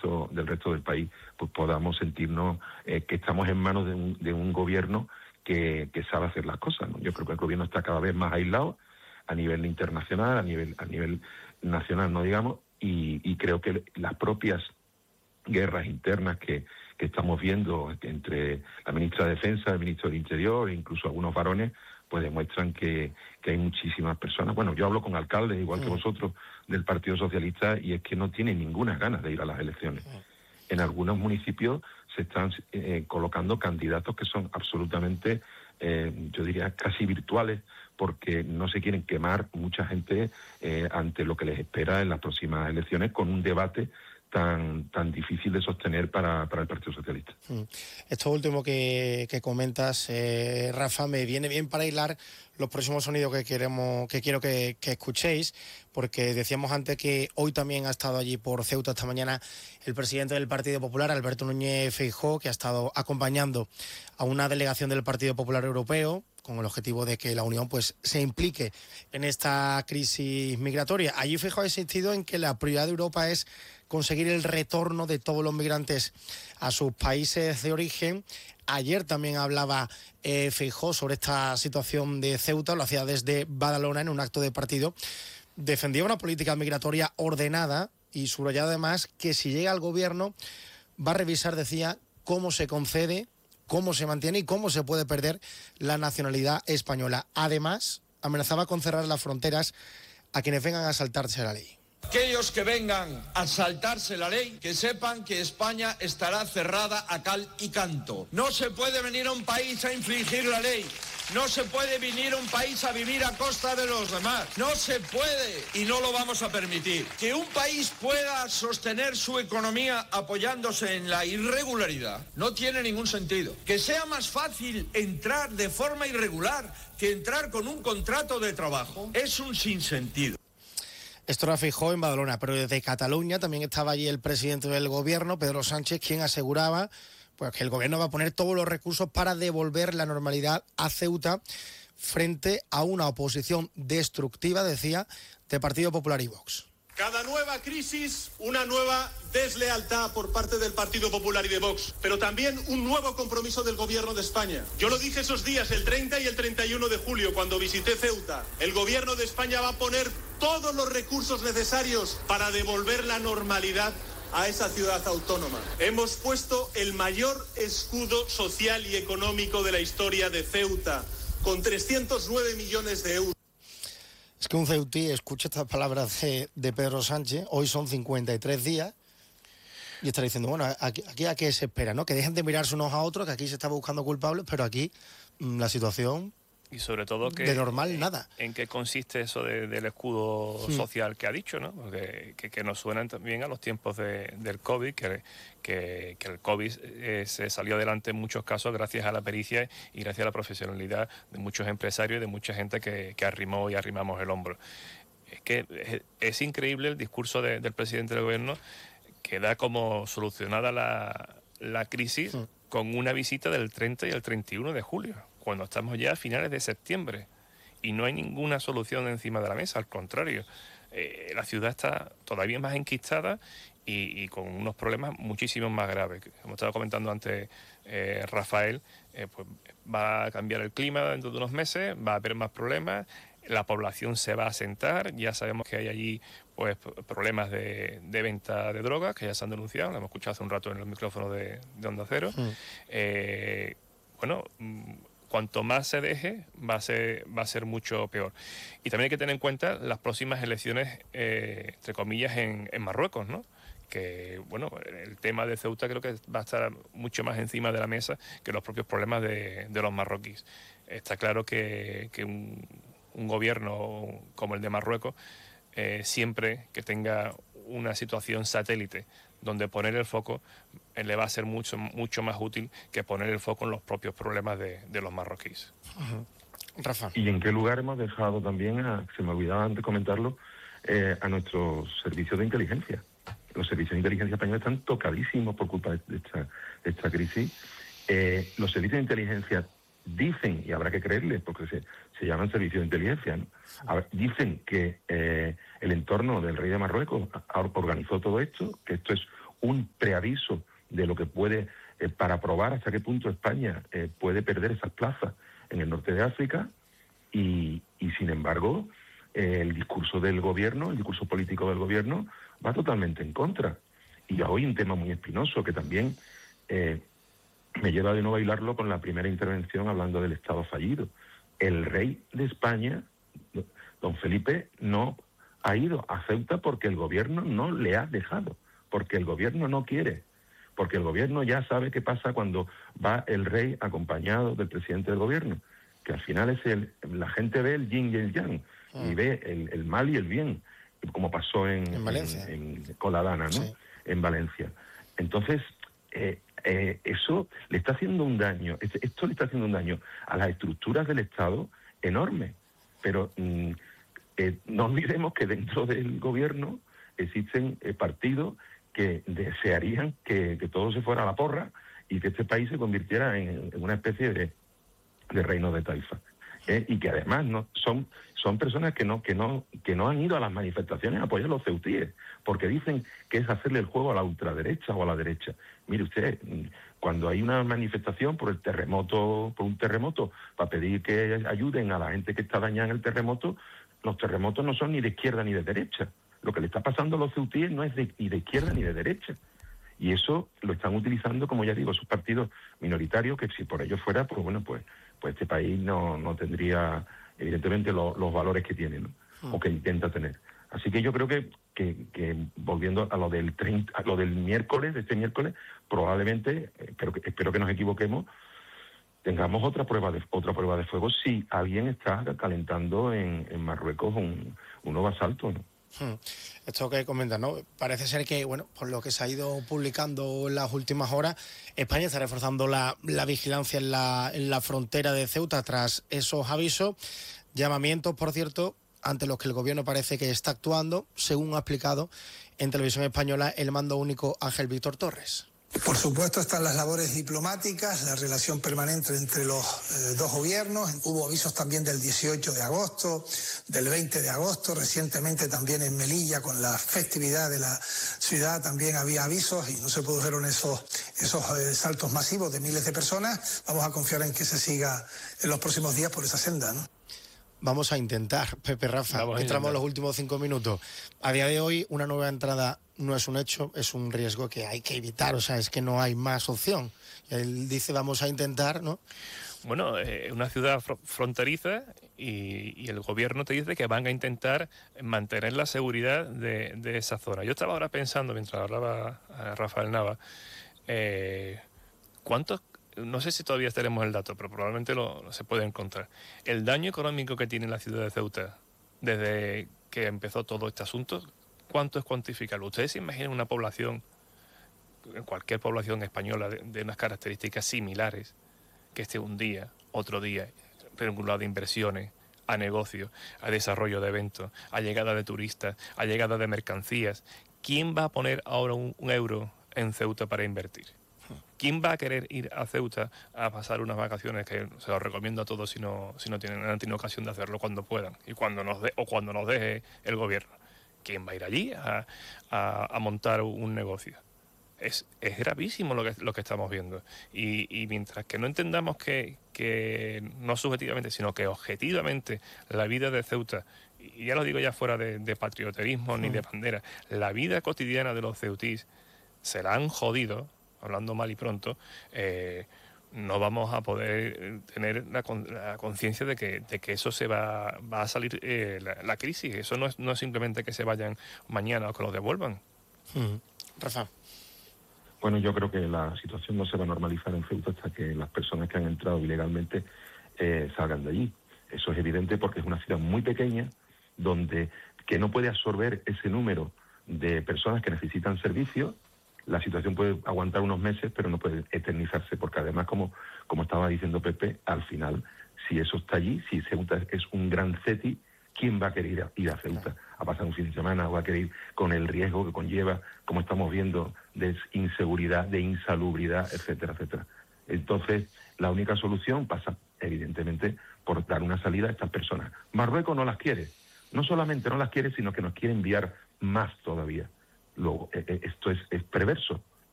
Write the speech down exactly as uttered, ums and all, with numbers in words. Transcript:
resto del resto del país pues podamos sentirnos eh, que estamos en manos de un, de un gobierno que, que sabe hacer las cosas, ¿no? Yo creo que el gobierno está cada vez más aislado a nivel internacional, a nivel a nivel nacional, no digamos, y, y creo que las propias guerras internas que, que estamos viendo entre la ministra de Defensa, el ministro del Interior, e incluso algunos varones, pues demuestran que, que hay muchísimas personas. Bueno, yo hablo con alcaldes, igual que vosotros, del Partido Socialista, y es que no tienen ninguna ganas de ir a las elecciones. En algunos municipios se están eh, colocando candidatos que son absolutamente, eh, yo diría, casi virtuales, porque no se quieren quemar mucha gente eh, ante lo que les espera en las próximas elecciones con un debate tan tan difícil de sostener para, para el Partido Socialista. Mm. Esto último que, que comentas, eh, Rafa, me viene bien para hilar los próximos sonidos que queremos, que quiero que, que escuchéis, porque decíamos antes que hoy también ha estado allí por Ceuta esta mañana el presidente del Partido Popular, Alberto Núñez Feijóo, que ha estado acompañando a una delegación del Partido Popular Europeo, con el objetivo de que la Unión pues se implique en esta crisis migratoria. Allí Feijóo ha insistido en que la prioridad de Europa es conseguir el retorno de todos los migrantes a sus países de origen. Ayer también hablaba eh, Feijóo sobre esta situación de Ceuta, lo hacía desde Badalona en un acto de partido. Defendía una política migratoria ordenada y subrayaba además que si llega al gobierno va a revisar, decía, cómo se concede, cómo se mantiene y cómo se puede perder la nacionalidad española. Además, amenazaba con cerrar las fronteras a quienes vengan a saltarse la ley. Aquellos que vengan a saltarse la ley, que sepan que España estará cerrada a cal y canto. No se puede venir a un país a infringir la ley. No se puede venir a un país a vivir a costa de los demás. No se puede y no lo vamos a permitir. Que un país pueda sostener su economía apoyándose en la irregularidad no tiene ningún sentido. Que sea más fácil entrar de forma irregular que entrar con un contrato de trabajo es un sinsentido. Esto era Feijóo en Badalona, pero desde Cataluña también estaba allí el presidente del gobierno, Pedro Sánchez, quien aseguraba pues, que el gobierno va a poner todos los recursos para devolver la normalidad a Ceuta frente a una oposición destructiva, decía, de Partido Popular y Vox. Cada nueva crisis, una nueva deslealtad por parte del Partido Popular y de Vox, pero también un nuevo compromiso del Gobierno de España. Yo lo dije esos días, el treinta y el treinta y uno de julio, cuando visité Ceuta. El Gobierno de España va a poner todos los recursos necesarios para devolver la normalidad a esa ciudad autónoma. Hemos puesto el mayor escudo social y económico de la historia de Ceuta, con trescientos nueve millones de euros. Es que un ceutí escucha estas palabras de, de Pedro Sánchez, hoy son cincuenta y tres días, y está diciendo, bueno, aquí, aquí a qué se espera, ¿no? Que dejen de mirarse unos a otros, que aquí se está buscando culpables, pero aquí mmm, la situación... Y sobre todo que... De normal, nada. ¿En qué consiste eso de, del escudo sí. social que ha dicho, ¿no? Porque, que, que nos suenan también a los tiempos de, del COVID, que, que, que el COVID eh, se salió adelante en muchos casos gracias a la pericia y gracias a la profesionalidad de muchos empresarios y de mucha gente que, que arrimó y arrimamos el hombro. Es que es, es increíble el discurso de, del presidente del gobierno, que da como solucionada la, la crisis sí. con una visita del treinta y el treinta y uno de julio. Cuando estamos ya a finales de septiembre y no hay ninguna solución encima de la mesa, al contrario, eh, la ciudad está todavía más enquistada y, y con unos problemas muchísimo más graves. Como estaba comentando antes eh, Rafael, eh, pues va a cambiar el clima dentro de unos meses, va a haber más problemas, la población se va a asentar, ya sabemos que hay allí pues problemas de, de venta de drogas que ya se han denunciado, lo hemos escuchado hace un rato en el micrófono de, de Onda Cero. Sí. Eh, bueno... Cuanto más se deje, va a ser, va a ser mucho peor. Y también hay que tener en cuenta las próximas elecciones, eh, entre comillas, en, en Marruecos, ¿no? Que, bueno, el tema de Ceuta creo que va a estar mucho más encima de la mesa que los propios problemas de, de los marroquíes. Está claro que, que un, un gobierno como el de Marruecos, eh, siempre que tenga una situación satélite donde poner el foco, eh, le va a ser mucho, mucho más útil que poner el foco en los propios problemas de, de los marroquíes. Uh-huh. Rafa. ¿Y en qué lugar hemos dejado también, a, se me olvidaba antes comentarlo, eh, a nuestros servicios de inteligencia? Los servicios de inteligencia españoles están tocadísimos por culpa de esta, de esta crisis. Eh, los servicios de inteligencia dicen, y habrá que creerles, porque se, se llaman servicios de inteligencia, ¿no? A ver, dicen que eh, el entorno del rey de Marruecos organizó todo esto, que esto es un preaviso de lo que puede, eh, para probar hasta qué punto España eh, puede perder esas plazas en el norte de África, y, y sin embargo eh, el discurso del gobierno, el discurso político del gobierno va totalmente en contra. Y hoy un tema muy espinoso que también eh, me lleva de nuevo a bailarlo con la primera intervención hablando del Estado fallido. El rey de España, don Felipe, no ha ido a Ceuta porque el gobierno no le ha dejado, porque el gobierno no quiere, porque el gobierno ya sabe qué pasa cuando va el rey acompañado del presidente del gobierno, que al final es el, la gente ve el yin y el yang, ah. y ve el, el mal y el bien, como pasó en, en Valencia, en, en Coladana, ¿no? Sí. En Valencia. Entonces, eh, eh, eso le está haciendo un daño, esto le está haciendo un daño a las estructuras del Estado enorme, pero mm, eh, no olvidemos que dentro del gobierno existen eh, partidos que desearían que, que todo se fuera a la porra y que este país se convirtiera en, en una especie de, de reino de taifa. Eh, y que además no son son personas que no que no que no han ido a las manifestaciones a apoyar a los ceutíes, porque dicen que es hacerle el juego a la ultraderecha o a la derecha. Mire usted, cuando hay una manifestación por el terremoto, por un terremoto, para pedir que ayuden a la gente que está dañada en el terremoto, los terremotos no son ni de izquierda ni de derecha. Lo que le está pasando a los ceutíes no es de, ni de izquierda ni de derecha. Y eso lo están utilizando, como ya digo, esos partidos minoritarios, que si por ello fuera, pues bueno, pues pues este país no, no tendría, evidentemente, lo, los valores que tiene, ¿no? O que intenta tener. Así que yo creo que, que, que volviendo a lo del treinta, a lo del miércoles, de este miércoles, probablemente, espero que, espero que nos equivoquemos, tengamos otra prueba de otra prueba de fuego si alguien está calentando en, en Marruecos un, un nuevo asalto, ¿no? Hmm. Esto que comentas, ¿no? Parece ser que, bueno, por lo que se ha ido publicando en las últimas horas, España está reforzando la, la vigilancia en la, en la frontera de Ceuta tras esos avisos, llamamientos, por cierto, ante los que el gobierno parece que está actuando, según ha explicado en Televisión Española el mando único Ángel Víctor Torres. Por supuesto están las labores diplomáticas, la relación permanente entre los eh, dos gobiernos. Hubo avisos también del dieciocho de agosto, del veinte de agosto. Recientemente también en Melilla, con la festividad de la ciudad, también había avisos y no se produjeron esos, esos eh, saltos masivos de miles de personas. Vamos a confiar en que se siga en los próximos días por esa senda, ¿no? Vamos a intentar, Pepe, Rafa, entramos en los últimos cinco minutos. A día de hoy, una nueva entrada no es un hecho, es un riesgo que hay que evitar, o sea, es que no hay más opción. Y él dice, vamos a intentar, ¿no? Bueno, es eh, una ciudad fr- fronteriza y, y el gobierno te dice que van a intentar mantener la seguridad de, de esa zona. Yo estaba ahora pensando, mientras hablaba a Rafael Nava, eh, ¿cuántos... No sé si todavía tenemos el dato, pero probablemente lo, lo se puede encontrar. El daño económico que tiene la ciudad de Ceuta desde que empezó todo este asunto, ¿cuánto es cuantificarlo? ¿Ustedes se imaginan una población, cualquier población española de, de unas características similares, que esté un día, otro día, vinculado a inversiones, a negocios, a desarrollo de eventos, a llegada de turistas, a llegada de mercancías? ¿Quién va a poner ahora un, un euro en Ceuta para invertir? ¿Quién va a querer ir a Ceuta a pasar unas vacaciones, que se los recomiendo a todos si no si no tienen, han tenido ocasión de hacerlo cuando puedan y cuando nos de, o cuando nos deje el gobierno? ¿Quién va a ir allí a, a, a montar un negocio? Es, es gravísimo lo que, lo que estamos viendo. Y, y mientras que no entendamos que, que no subjetivamente, sino que objetivamente la vida de Ceuta, y ya lo digo ya fuera de, de patrioterismo sí. ni de bandera, la vida cotidiana de los ceutís se la han jodido, hablando mal y pronto, eh, no vamos a poder tener la, la conciencia de que, de que eso se va, va a salir eh, la, la crisis. Eso no es, no es simplemente que se vayan mañana o que los devuelvan. Mm. Rafa. Bueno, yo creo que la situación no se va a normalizar en Ceuta hasta que las personas que han entrado ilegalmente eh, salgan de allí. Eso es evidente porque es una ciudad muy pequeña donde que no puede absorber ese número de personas que necesitan servicios. La situación puede aguantar unos meses, pero no puede eternizarse, porque además, como, como estaba diciendo Pepe, al final, si eso está allí, si Ceuta es un gran ceti, ¿quién va a querer ir a, ir a Ceuta a pasar un fin de semana o va a querer ir con el riesgo que conlleva, como estamos viendo, de inseguridad, de insalubridad, etcétera, etcétera? Entonces, la única solución pasa, evidentemente, por dar una salida a estas personas. Marruecos no las quiere. No solamente no las quiere, sino que nos quiere enviar más todavía. Luego, eh, esto es, es perverso.